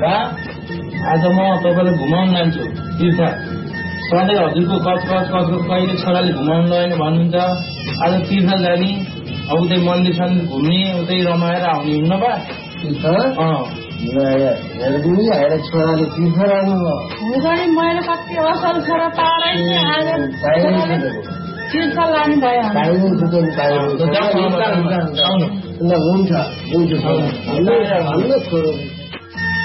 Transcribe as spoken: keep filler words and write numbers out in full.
बा आज म तपाईँलाई घुमाउन लान्छु तीर्थ सधैँ हजुरको कच कच कच कहिले छोराले घुमाउनु लगेन भन्नुहुन्छ आज तीर्थ जाने अब उतै मन्दिर सन्दिर घुम्ने उतै रमाएर आउने हुन्न बा तीर्थ छोराले तीर्थ लानु मैले कति असल छोरा पारै तीर्थ लानु भयो हुन्छ हुन्छ